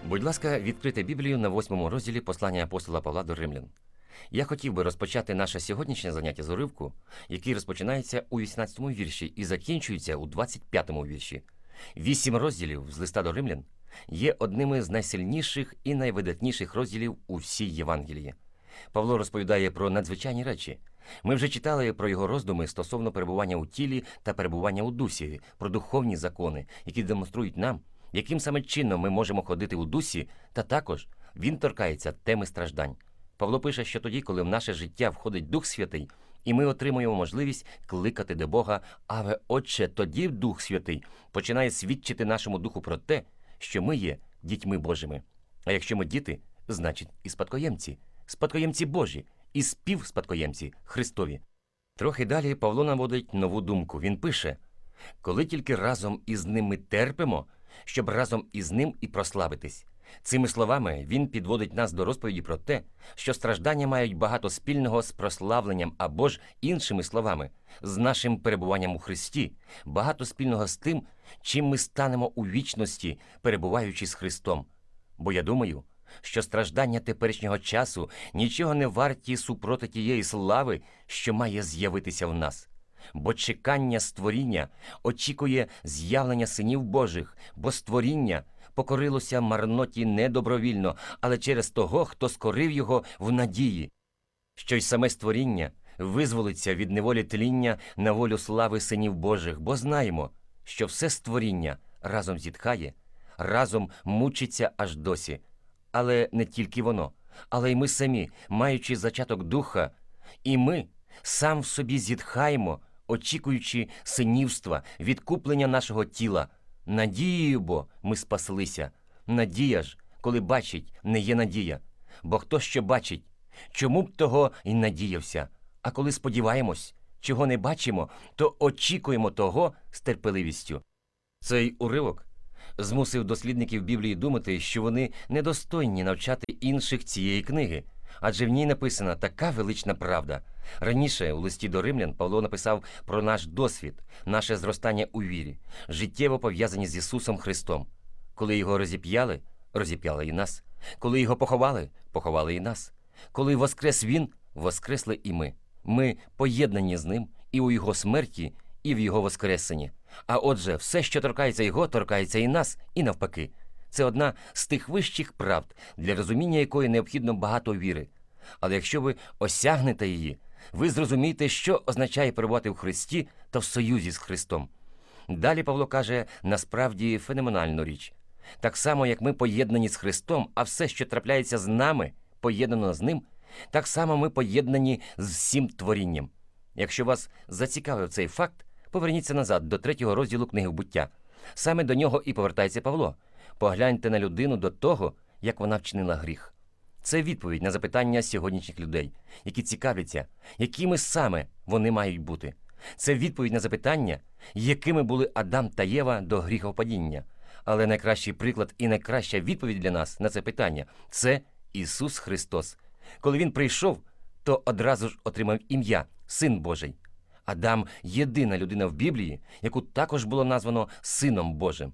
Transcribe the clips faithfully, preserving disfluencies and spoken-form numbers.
Будь ласка, відкрийте Біблію на восьмому розділі послання апостола Павла до Римлян. Я хотів би розпочати наше сьогоднішнє заняття з уривку, який розпочинається у вісімнадцятому вірші і закінчується у двадцять п'ятому вірші. Вісім розділів з листа до Римлян є одними з найсильніших і найвидатніших розділів у всій Євангелії. Павло розповідає про надзвичайні речі. Ми вже читали про його роздуми стосовно перебування у тілі та перебування у дусі, про духовні закони, які демонструють нам, яким саме чином ми можемо ходити у дусі, та також він торкається теми страждань. Павло пише, що тоді, коли в наше життя входить Дух Святий, і ми отримуємо можливість кликати до Бога, «Аве, Отче», тоді Дух Святий починає свідчити нашому духу про те, що ми є дітьми Божими. А якщо ми діти, значить і спадкоємці, спадкоємці Божі, і співспадкоємці Христові. Трохи далі Павло наводить нову думку. Він пише: «Коли тільки разом із ним ми терпимо, щоб разом із ним і прославитись». Цими словами він підводить нас до розповіді про те, що страждання мають багато спільного з прославленням, або ж, іншими словами, з нашим перебуванням у Христі, багато спільного з тим, чим ми станемо у вічності, перебуваючи з Христом. Бо я думаю, що страждання теперішнього часу нічого не варті супроти тієї слави, що має з'явитися в нас. Бо чекання створіння очікує з'явлення синів Божих, бо створіння покорилося марноті не добровільно, але через того, хто скорив його в надії, що й саме створіння визволиться від неволі тління на волю слави синів Божих, бо знаємо, що все створіння разом зітхає, разом мучиться аж досі. Але не тільки воно, але й ми самі, маючи зачаток духа, і ми сам в собі зітхаємо, очікуючи синівства, відкуплення нашого тіла. Надією бо ми спаслися. Надія ж, коли бачить, не є надія. Бо хто що бачить, чому б того і надіявся? А коли сподіваємось, чого не бачимо, то очікуємо того з терпеливістю. Цей уривок змусив дослідників Біблії думати, що вони недостойні навчати інших цієї книги, адже в ній написана така велична правда. Раніше у листі до Римлян Павло написав про наш досвід, наше зростання у вірі, життєво пов'язані з Ісусом Христом. Коли його розіп'яли, розіп'яли і нас. Коли його поховали, поховали і нас. Коли воскрес Він, воскресли і ми. Ми поєднані з Ним і у Його смерті, і в Його воскресенні. А отже, все, що торкається Його, торкається і нас, і навпаки. Це одна з тих вищих правд, для розуміння якої необхідно багато віри. Але якщо ви осягнете її, ви зрозумієте, що означає перебувати в Христі та в союзі з Христом. Далі Павло каже насправді феноменальну річ. Так само, як ми поєднані з Христом, а все, що трапляється з нами, поєднано з Ним, так само ми поєднані з всім творінням. Якщо вас зацікавив цей факт, поверніться назад до третього розділу книги «Буття». Саме до нього і повертається Павло. Погляньте на людину до того, як вона вчинила гріх. Це відповідь на запитання сьогоднішніх людей, які цікавляться, якими саме вони мають бути. Це відповідь на запитання, якими були Адам та Єва до гріхопадіння. Але найкращий приклад і найкраща відповідь для нас на це питання – це Ісус Христос. Коли Він прийшов, то одразу ж отримав ім'я – Син Божий. Адам – єдина людина в Біблії, яку також було названо Сином Божим.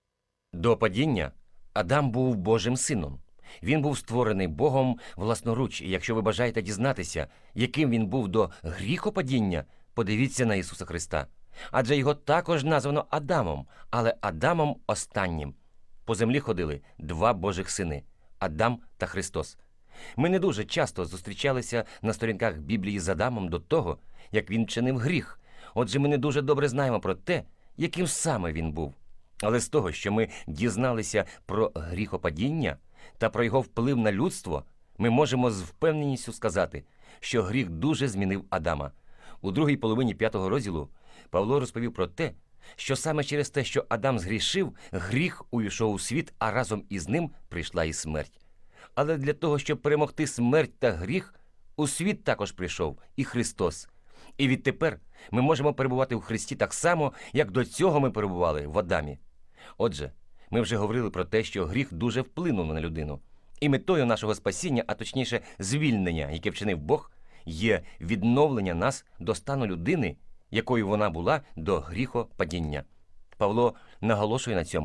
До падіння Адам був Божим сином. Він був створений Богом власноруч, і якщо ви бажаєте дізнатися, яким він був до гріхопадіння, подивіться на Ісуса Христа. Адже його також названо Адамом, але Адамом останнім. По землі ходили два Божих сини – Адам та Христос. Ми не дуже часто зустрічалися на сторінках Біблії з Адамом до того, як він чинив гріх. Отже, ми не дуже добре знаємо про те, яким саме він був. Але з того, що ми дізналися про гріхопадіння та про його вплив на людство, ми можемо з впевненістю сказати, що гріх дуже змінив Адама. У другій половині п'ятого розділу Павло розповів про те, що саме через те, що Адам згрішив, гріх увійшов у світ, а разом із ним прийшла і смерть. Але для того, щоб перемогти смерть та гріх, у світ також прийшов і Христос. І відтепер ми можемо перебувати в Христі так само, як до цього ми перебували в Адамі. Отже, ми вже говорили про те, що гріх дуже вплинув на людину. І метою нашого спасіння, а точніше звільнення, яке вчинив Бог, є відновлення нас до стану людини, якою вона була до гріхопадіння. Павло наголошує на цьому.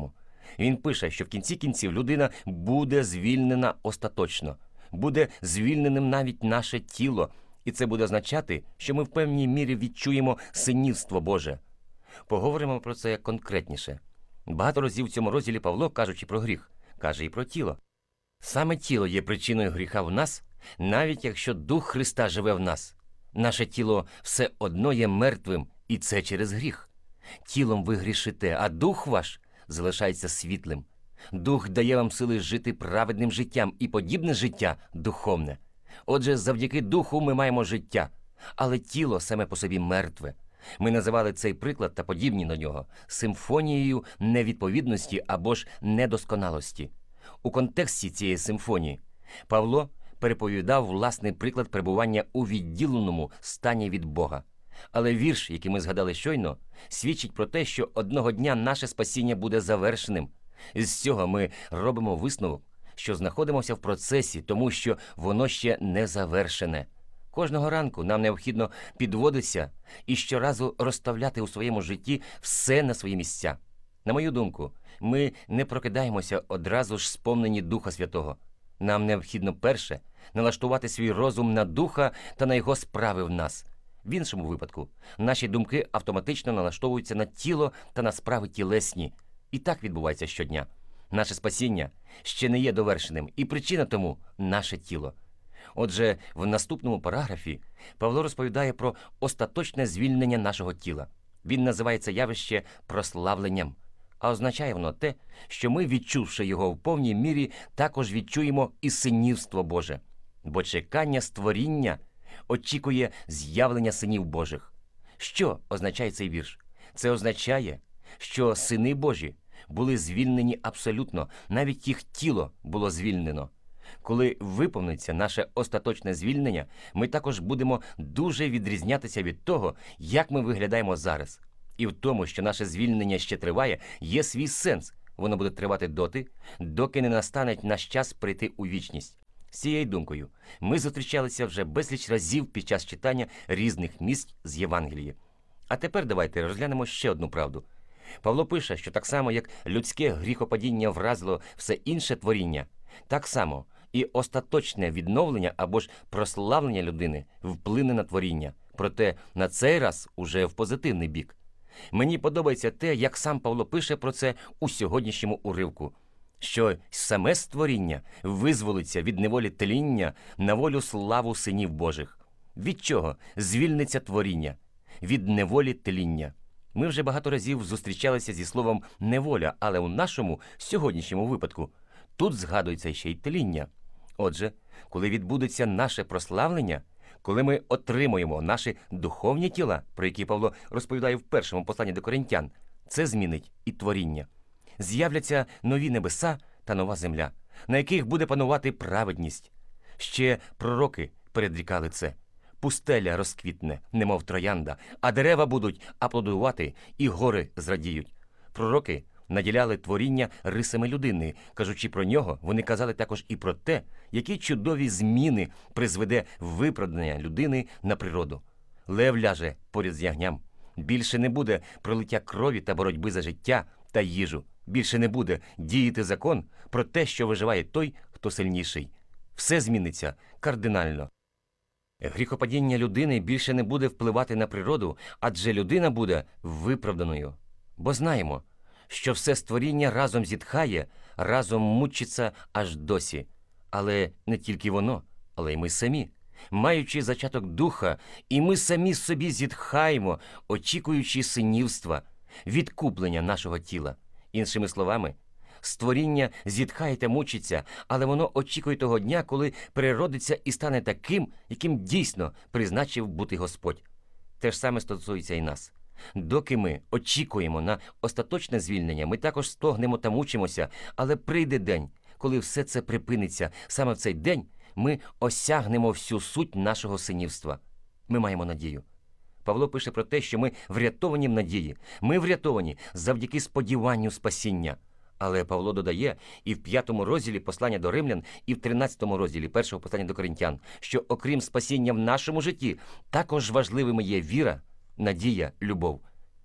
Він пише, що в кінці кінців людина буде звільнена остаточно, буде звільненим навіть наше тіло, і це буде означати, що ми в певній мірі відчуємо синівство Боже. Поговоримо про це конкретніше. Багато разів в цьому розділі Павло, кажучи про гріх, каже і про тіло. Саме тіло є причиною гріха в нас, навіть якщо Дух Христа живе в нас. Наше тіло все одно є мертвим, і це через гріх. Тілом ви грішите, а дух ваш залишається світлим. Дух дає вам сили жити праведним життям, і подібне життя духовне. Отже, завдяки духу ми маємо життя, але тіло саме по собі мертве. Ми називали цей приклад та подібні до нього симфонією невідповідності або ж недосконалості. У контексті цієї симфонії Павло переповідав власний приклад перебування у відділеному стані від Бога. Але вірш, який ми згадали щойно, свідчить про те, що одного дня наше спасіння буде завершеним. З цього ми робимо висновок, що знаходимося в процесі, тому що воно ще не завершене. Кожного ранку нам необхідно підводитися і щоразу розставляти у своєму житті все на свої місця. На мою думку, ми не прокидаємося одразу ж сповнені Духа Святого. Нам необхідно перше налаштувати свій розум на Духа та на Його справи в нас. В іншому випадку наші думки автоматично налаштовуються на тіло та на справи тілесні. І так відбувається щодня. Наше спасіння ще не є довершеним, і причина тому – наше тіло. Отже, в наступному параграфі Павло розповідає про остаточне звільнення нашого тіла. Він називає це явище прославленням. А означає воно те, що ми, відчувши його в повній мірі, також відчуємо і синівство Боже. Бо чекання створіння очікує з'явлення синів Божих. Що означає цей вірш? Це означає, що сини Божі були звільнені абсолютно, навіть їх тіло було звільнено. Коли виповниться наше остаточне звільнення, ми також будемо дуже відрізнятися від того, як ми виглядаємо зараз. І в тому, що наше звільнення ще триває, є свій сенс. Воно буде тривати доти, доки не настане наш час прийти у вічність. З цією думкою ми зустрічалися вже безліч разів під час читання різних місць з Євангелії. А тепер давайте розглянемо ще одну правду. Павло пише, що так само, як людське гріхопадіння вразило все інше творіння, так само і остаточне відновлення або ж прославлення людини вплине на творіння. Проте на цей раз уже в позитивний бік. Мені подобається те, як сам Павло пише про це у сьогоднішньому уривку, що саме створіння визволиться від неволі тління на волю славу синів Божих. Від чого звільниться творіння? Від неволі тління. Ми вже багато разів зустрічалися зі словом «неволя», але у нашому сьогоднішньому випадку тут згадується ще й тління. Отже, коли відбудеться наше прославлення, коли ми отримуємо наші духовні тіла, про які Павло розповідає в першому посланні до Коринтян, це змінить і творіння. З'являться нові небеса та нова земля, на яких буде панувати праведність. Ще пророки передрікали це. Пустеля розквітне, немов троянда, а дерева будуть аплодувати, і гори зрадіють. Пророки наділяли творіння рисами людини. Кажучи про нього, вони казали також і про те, які чудові зміни призведе виправдання людини на природу. Лев ляже поряд з ягням. Більше не буде пролиття крові та боротьби за життя та їжу. Більше не буде діяти закон про те, що виживає той, хто сильніший. Все зміниться кардинально. Гріхопадіння людини більше не буде впливати на природу, адже людина буде виправданою. Бо знаємо, що все створіння разом зітхає, разом мучиться аж досі. Але не тільки воно, але й ми самі. Маючи зачаток духа, і ми самі собі зітхаємо, очікуючи синівства, відкуплення нашого тіла. Іншими словами, створіння зітхає та мучиться, але воно очікує того дня, коли переродиться і стане таким, яким дійсно призначив бути Господь. Те ж саме стосується і нас. Доки ми очікуємо на остаточне звільнення, ми також стогнемо та мучимося, але прийде день, коли все це припиниться. Саме в цей день ми осягнемо всю суть нашого синівства. Ми маємо надію. Павло пише про те, що ми врятовані в надії. Ми врятовані завдяки сподіванню спасіння. Але Павло додає і в п'ятому розділі послання до римлян, і в тринадцятому розділі першого послання до коринтян, що окрім спасіння в нашому житті, також важливими є віра, надія, любов.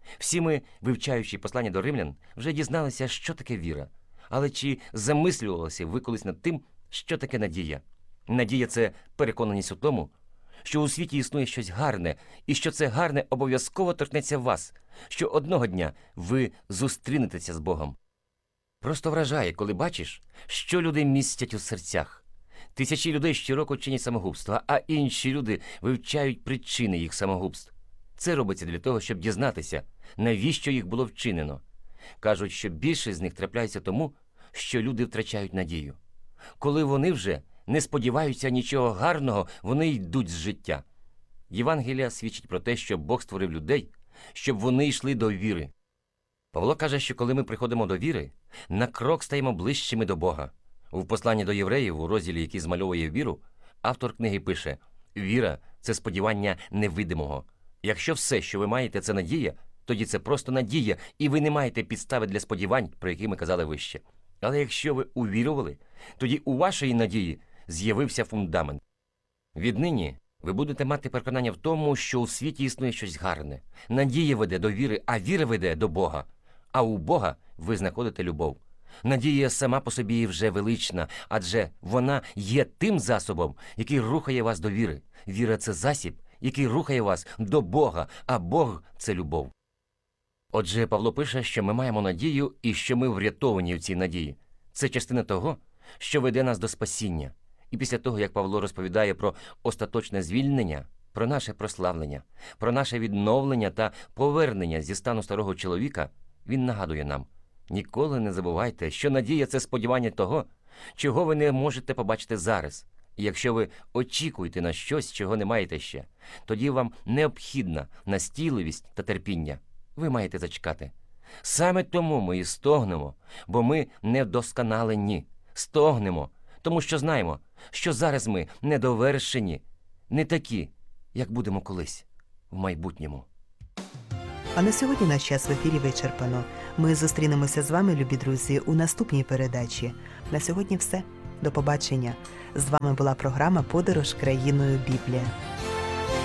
Всі ми, вивчаючи послання до римлян, вже дізналися, що таке віра. Але чи замислювалися ви колись над тим, що таке надія? Надія – це переконаність у тому, що у світі існує щось гарне, і що це гарне обов'язково торкнеться вас, що одного дня ви зустрінетеся з Богом. Просто вражає, коли бачиш, що люди містять у серцях. Тисячі людей щороку чинять самогубства, а інші люди вивчають причини їх самогубств. Це робиться для того, щоб дізнатися, навіщо їх було вчинено. Кажуть, що більшість з них трапляється тому, що люди втрачають надію. Коли вони вже не сподіваються нічого гарного, вони йдуть з життя. Євангелія свідчить про те, що Бог створив людей, щоб вони йшли до віри. Павло каже, що коли ми приходимо до віри, на крок стаємо ближчими до Бога. У посланні до євреїв, у розділі, який змальовує віру, автор книги пише: «Віра – це сподівання невидимого». Якщо все, що ви маєте, це надія, тоді це просто надія, і ви не маєте підстави для сподівань, про які ми казали вище. Але якщо ви увірували, тоді у вашої надії з'явився фундамент. Віднині ви будете мати переконання в тому, що у світі існує щось гарне. Надія веде до віри, а віра веде до Бога. А у Бога ви знаходите любов. Надія сама по собі вже велична, адже вона є тим засобом, який рухає вас до віри. Віра – це засіб, який рухає вас до Бога, а Бог – це любов. Отже, Павло пише, що ми маємо надію і що ми врятовані в цій надії. Це частина того, що веде нас до спасіння. І після того, як Павло розповідає про остаточне звільнення, про наше прославлення, про наше відновлення та повернення зі стану старого чоловіка, він нагадує нам: ніколи не забувайте, що надія – це сподівання того, чого ви не можете побачити зараз. І якщо ви очікуєте на щось, чого не маєте ще, тоді вам необхідна настійливість та терпіння. Ви маєте зачекати. Саме тому ми і стогнемо, бо ми недосконалені. Стогнемо, тому що знаємо, що зараз ми недовершені, не такі, як будемо колись в майбутньому. А на сьогодні наш час в ефірі вичерпано. Ми зустрінемося з вами, любі друзі, у наступній передачі. На сьогодні все. До побачення. З вами була програма «Подорож країною Біблія».